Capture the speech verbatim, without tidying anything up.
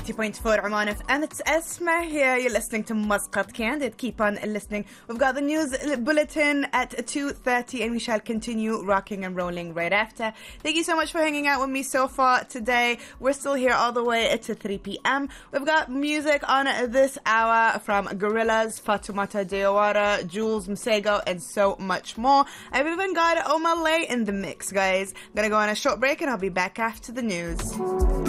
ninety point four Oman F M. It's Esma here. You're listening to Muscat Candid. Keep on listening. We've got the news bulletin at two thirty and we shall continue rocking and rolling right after. Thank you so much for hanging out with me so far today. We're still here all the way to three p.m. We've got music on this hour from Gorillaz, Fatoumata Diawara, Jules Msego, and so much more. I've even got Omale in the mix, guys. I'm gonna go on a short break and I'll be back after the news.